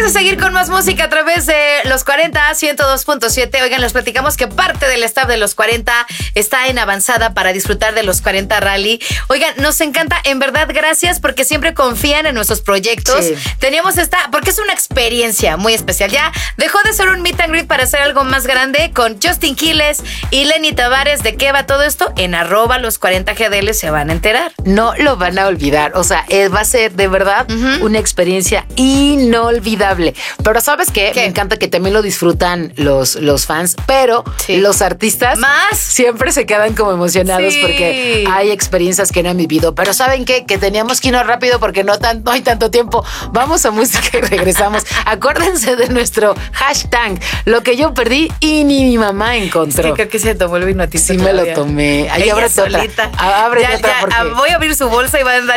a seguir con más música a través de los 40 102.7. Oigan, les platicamos que parte del staff de los 40 está en avanzada para disfrutar de los 40 Rally. Oigan, nos encanta, en verdad, gracias porque siempre confían en nuestros proyectos. Sí. Teníamos porque es una experiencia muy especial. Ya dejó de ser un meet and greet para hacer algo más grande con Justin Quiles y Lenny Tavares. ¿De qué va todo esto? En @los40GDL se van a enterar. No lo van a olvidar. O sea, va a ser de verdad una experiencia inolvidable. Pero ¿sabes qué? Me encanta que también lo disfrutan los fans, pero los artistas más siempre se quedan como emocionados porque hay experiencias que no han vivido. Pero ¿saben qué? Que teníamos que irnos rápido porque no hay tanto tiempo. Vamos a música y regresamos. Acuérdense de nuestro hashtag, lo que yo perdí y ni mi mamá encontró. Sí, creo que se tomó el vino a ti. Sí, me lo tomé. Ahí ábrete otra. Ábrete otra. Voy a abrir su bolsa y va a andar